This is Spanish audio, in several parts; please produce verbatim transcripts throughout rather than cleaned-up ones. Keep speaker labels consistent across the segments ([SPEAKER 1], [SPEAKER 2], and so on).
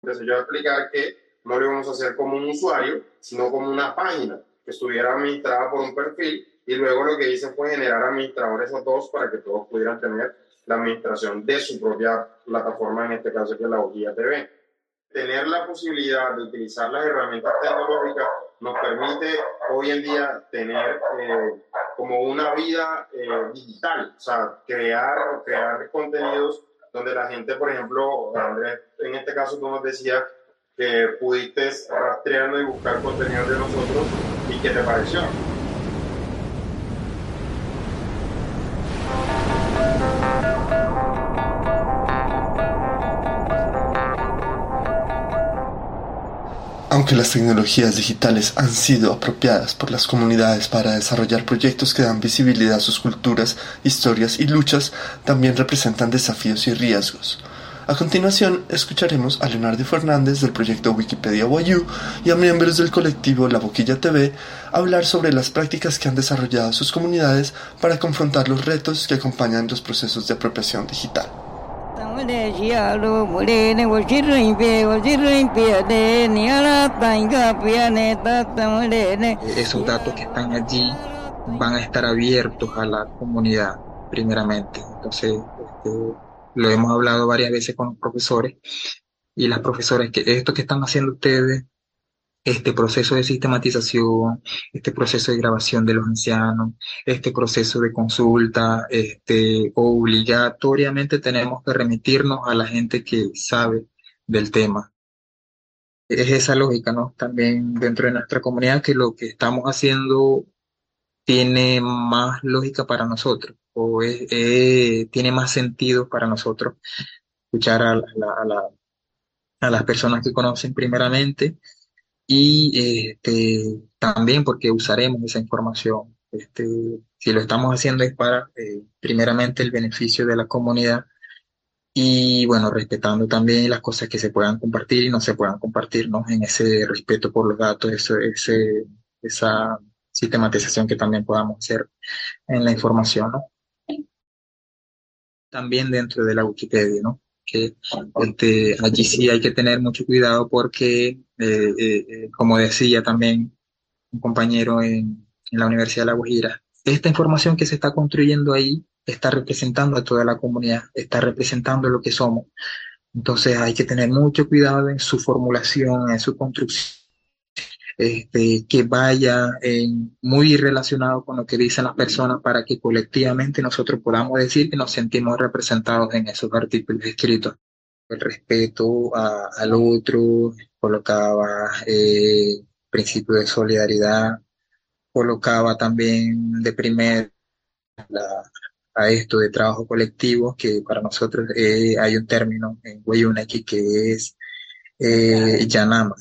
[SPEAKER 1] Entonces yo voy a explicar que no lo íbamos a hacer como un usuario, sino como una página que estuviera administrada por un perfil, y luego lo que hice fue generar administradores a todos para que todos pudieran tener la administración de su propia plataforma, en este caso que es la Boquilla T V. Tener la posibilidad de utilizar las herramientas tecnológicas nos permite hoy en día tener eh, como una vida eh, digital, o sea, crear, crear contenidos donde la gente, por ejemplo, Andrés, en este caso tú nos decías que pudiste rastrearnos y buscar contenido de nosotros, y qué te pareció.
[SPEAKER 2] Aunque las tecnologías digitales han sido apropiadas por las comunidades para desarrollar proyectos que dan visibilidad a sus culturas, historias y luchas, también representan desafíos y riesgos. A continuación, escucharemos a Leonardo Fernández del proyecto Wikipedia Wayuu y a miembros del colectivo La Boquilla T V hablar sobre las prácticas que han desarrollado sus comunidades para confrontar los retos que acompañan los procesos de apropiación digital.
[SPEAKER 3] Esos datos que están allí van a estar abiertos a la comunidad primeramente. Entonces, este, lo hemos hablado varias veces con los profesores y las profesoras, que esto que están haciendo ustedes, este proceso de sistematización, este proceso de grabación de los ancianos, este proceso de consulta, este, obligatoriamente tenemos que remitirnos a la gente que sabe del tema. Es esa lógica, ¿no? También dentro de nuestra comunidad, que lo que estamos haciendo tiene más lógica para nosotros, o es, eh, tiene más sentido para nosotros escuchar a, la, a, la, a las personas que conocen primeramente, y este, también porque usaremos esa información. Este, si lo estamos haciendo es para, eh, primeramente, el beneficio de la comunidad, y bueno, respetando también las cosas que se puedan compartir y no se puedan compartir, ¿no? En ese respeto por los datos, eso, ese, esa sistematización que también podamos hacer en la información, ¿no? También dentro de la Wikipedia, ¿no? Que este, allí sí hay que tener mucho cuidado porque, eh, eh, como decía también un compañero en, en la Universidad de La Guajira, esta información que se está construyendo ahí está representando a toda la comunidad, está representando lo que somos. Entonces hay que tener mucho cuidado en su formulación, en su construcción, este, que vaya en, muy relacionado con lo que dicen las personas, para que colectivamente nosotros podamos decir que nos sentimos representados en esos artículos escritos. El respeto a, al otro, colocaba eh, principio de solidaridad, colocaba también de primer la, a esto de trabajo colectivo, que para nosotros eh, hay un término en Wayuunaki que es eh, Yanama.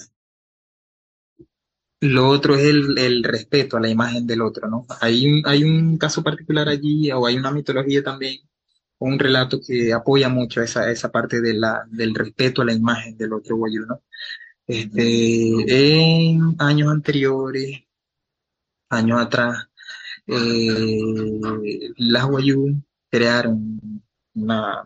[SPEAKER 3] Lo otro es el, el respeto a la imagen del otro, ¿no? Hay un, hay un caso particular allí, o hay una mitología también, un relato que apoya mucho esa, esa parte de la, del respeto a la imagen del otro Wayuu, ¿no? Este, en años anteriores, años atrás, eh, las Wayuu crearon una,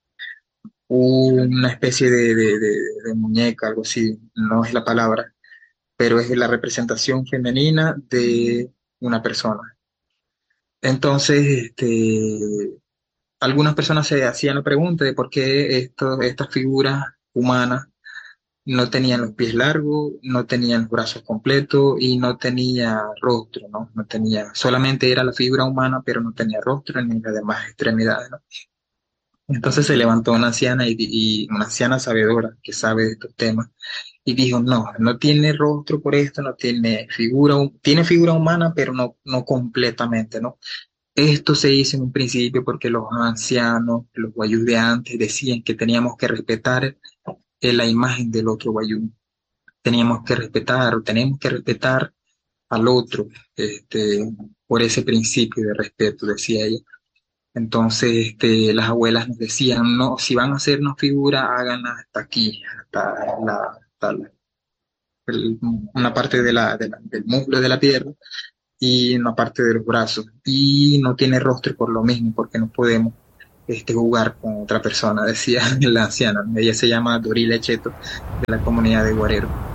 [SPEAKER 3] una especie de, de, de, de muñeca, algo así, no es la palabra, pero es la representación femenina de una persona. Entonces, este, algunas personas se hacían la pregunta de por qué esto, estas figuras humanas no tenían los pies largos, no tenían los brazos completos y no tenía rostro, ¿no? No tenía, solamente era la figura humana, pero no tenía rostro ni las demás extremidades, ¿no? Entonces se levantó una anciana y, y una anciana sabedora que sabe de estos temas y dijo, no, no tiene rostro por esto, no tiene figura, tiene figura humana, pero no, no completamente, ¿no? Esto se hizo en un principio porque los ancianos, los Wayuu de antes, decían que teníamos que respetar eh, la imagen del otro Wayuu. Teníamos que respetar, o tenemos que respetar al otro, este, por ese principio de respeto, decía ella. Entonces, este, las abuelas nos decían, no, si van a hacernos figura, háganla hasta aquí, hasta la, hasta la- el- una parte de la, de la- del muslo de la pierna y una parte de los brazos. Y no tiene rostro por lo mismo, porque no podemos este, jugar con otra persona, decía la anciana. Ella se llama Dorila Cheto, de la comunidad de Guarero.